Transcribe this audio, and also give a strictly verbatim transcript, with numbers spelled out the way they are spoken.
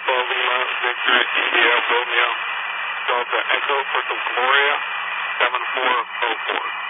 Alpha Lima Victor India Romeo Delta Echo Puerto Gloria seven four oh four.